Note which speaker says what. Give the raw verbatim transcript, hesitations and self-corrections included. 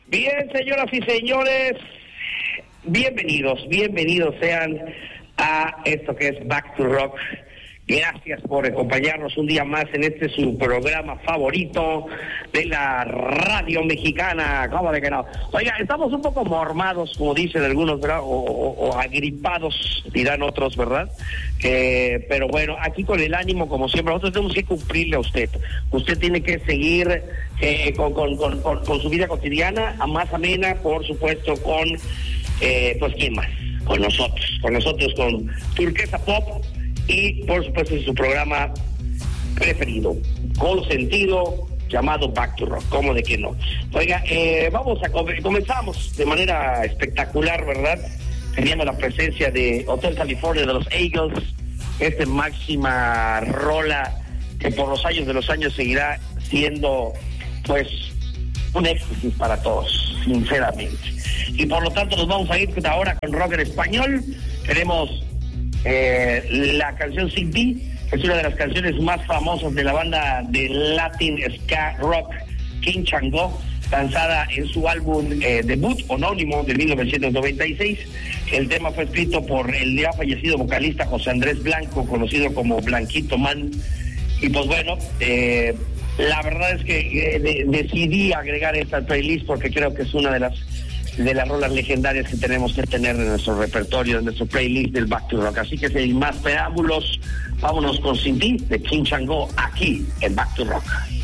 Speaker 1: Bien, señoras y señores, bienvenidos, bienvenidos sean a esto que es Back to Rock. Gracias por acompañarnos un día más en este su programa favorito de la radio mexicana. ¿Cómo de que no? Oiga, estamos un poco mormados, como dicen algunos, ¿verdad? O, o, o agripados, dirán otros, ¿verdad? Eh, pero bueno, aquí con el ánimo, como siempre, nosotros tenemos que cumplirle a usted. Usted tiene que seguir eh, con, con, con, con, con su vida cotidiana, a más amena, por supuesto, con, eh, pues, ¿quién más? Con nosotros, con nosotros, con Turquesa Pop. Y, por supuesto, en su programa preferido, con sentido, llamado Back to Rock. ¿Cómo de que no? Oiga, eh, vamos a... Comenzamos de manera espectacular, ¿verdad? Teníamos la presencia de Hotel California de los Eagles, esta máxima rola que por los años de los años seguirá siendo, pues, un éxtasis para todos, sinceramente. Y por lo tanto nos vamos a ir ahora con rock en español. Tenemos... Eh, la canción Sin Ti es una de las canciones más famosas de la banda de Latin Ska Rock King Chango, lanzada en su álbum eh, debut homónimo de mil novecientos noventa y seis. El tema fue escrito por el ya fallecido vocalista José Andrés Blanco, conocido como Blanquito Man. Y pues bueno, eh, la verdad es que eh, de, decidí agregar esta playlist porque creo que es una de las de las rolas legendarias que tenemos que tener en nuestro repertorio, en nuestro playlist del Back to Rock. Así que sin más preámbulos, vámonos con Sin Ti de King Chango aquí en Back to Rock.